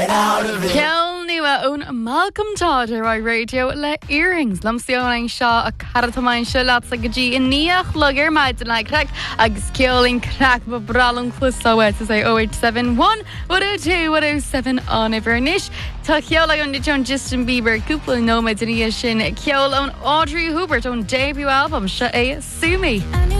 get out of it. Ceol nua ón Malcolm Todd ar radio le earrings. Lamsionain seo a caratamáin seo láts a gotí in níach lugar maid an crack agus ceolín crack ba bralum chlusáwet is 0871 102 107 on Ivernish. Tá ceol ag an John Justin Bieber cúpla nómaid in sin ceol ón Audrey Hubert on debut album se é Sue Me.